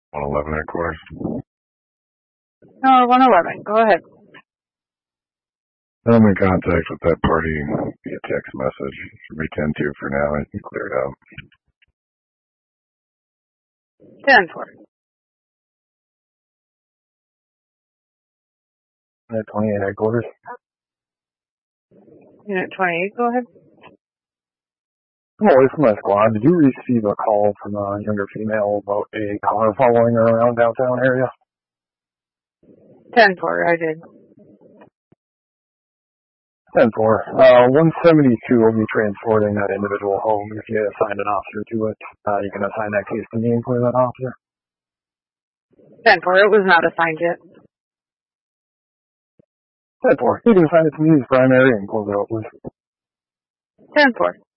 111 headquarters. 111, go ahead. I'm in contact with that party via text message. Should be 10-2 for now. I can clear it out. 10-4. Unit 28 headquarters. Unit 28, go ahead. I'm away from my squad. Did you receive a call from a younger female about a car following her around downtown area? 10-4, I did. 10-4. 172 will be transporting that individual home. If you assign an officer to it, you can assign that case to me and clear that officer. 10-4, it was not assigned yet. 10-4. You can assign it to me as primary and close it out, please. 10-4.